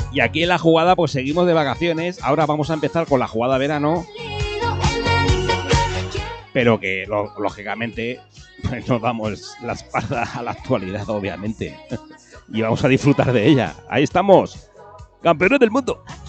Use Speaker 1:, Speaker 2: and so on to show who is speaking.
Speaker 1: Y aquí en la jugada pues seguimos de vacaciones. Ahora vamos a empezar con la jugada verano. Pero que lógicamente pues, no damos la espalda a la actualidad, obviamente. Y vamos a disfrutar de ella. Ahí estamos. Campeones del mundo.